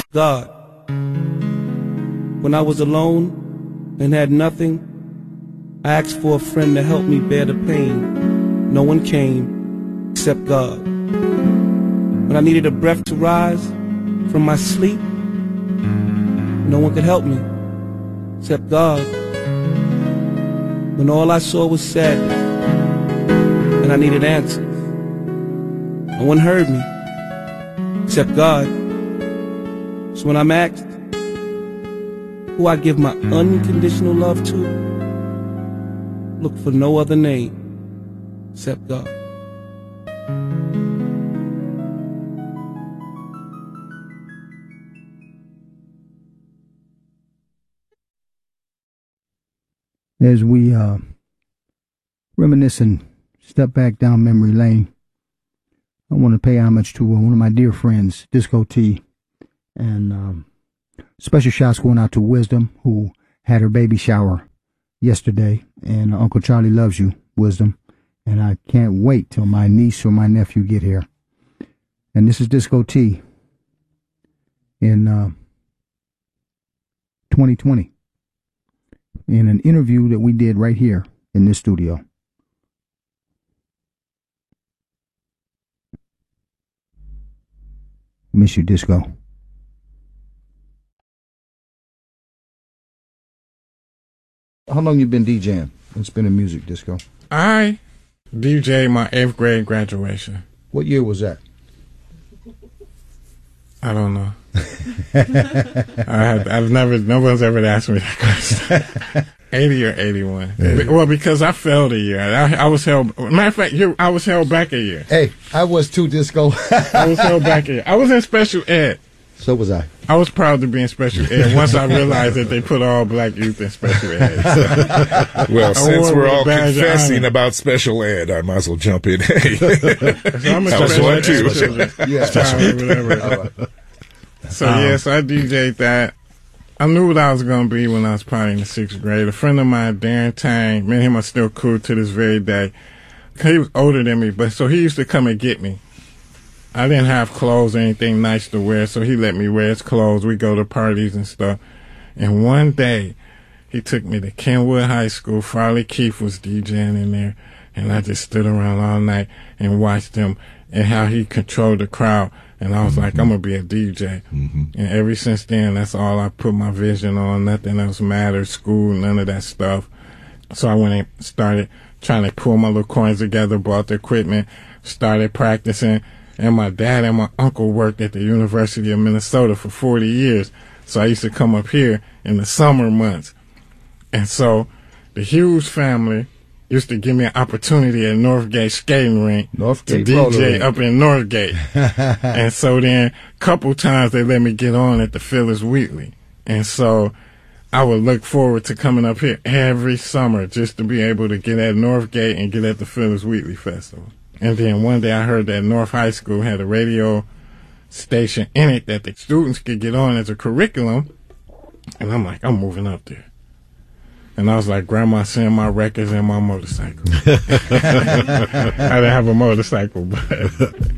God. When I was alone and had nothing, I asked for a friend to help me bear the pain. No one came except God. When I needed a breath to rise from my sleep, no one could help me except God. When all I saw was sadness and I needed answers, no one heard me except God. So when I'm asked who I give my unconditional love to, look for no other name except God. As we reminisce and step back down memory lane, I want to pay homage to one of my dear friends, Disco T, and special shouts going out to Wisdom, who had her baby shower yesterday, and Uncle Charlie loves you, Wisdom, and I can't wait till my niece or my nephew get here. And this is Disco T in 2020. In an interview that we did right here in this studio. Miss you, Disco. How long you been DJing and spinning music, Disco? I DJed my 8th grade graduation. What year was that? I don't know. No one's ever asked me that question. 80 or 81. Yeah. Well, because I failed a year. I was held, matter of fact, I was held back a year. Hey, I was too, Disco. I was held back a year. I was in special ed. So was I. I was proud to be in special ed once I realized that they put all black youth in special ed. So well, since we're all confessing about special ed, I might as well jump in. Hey. So I'm a special ed too. Yeah. So yes, I DJ'd that. I knew what I was going to be when I was probably in the 6th grade. A friend of mine, Darren Tang, me and him are still cool to this very day. He was older than me, but so he used to come and get me. I didn't have clothes or anything nice to wear, so he let me wear his clothes. We go to parties and stuff. And one day, he took me to Kenwood High School. Farley Keith was DJing in there, and I just stood around all night and watched him and how he controlled the crowd. And I was like, I'm going to be a DJ. Mm-hmm. And ever since then, that's all I put my vision on. Nothing else mattered, school, none of that stuff. So I went and started trying to pull my little coins together, bought the equipment, started practicing. And my dad and my uncle worked at the University of Minnesota for 40 years. So I used to come up here in the summer months. And so the Hughes family used to give me an opportunity at Northgate Skating Rink to DJ up in Northgate. And so then a couple times they let me get on at the Phyllis Wheatley. And so I would look forward to coming up here every summer just to be able to get at Northgate and get at the Phyllis Wheatley Festival. And then one day I heard that North High School had a radio station in it that the students could get on as a curriculum. And I'm like, I'm moving up there. And I was like, Grandma, send my records and my motorcycle. I didn't have a motorcycle, but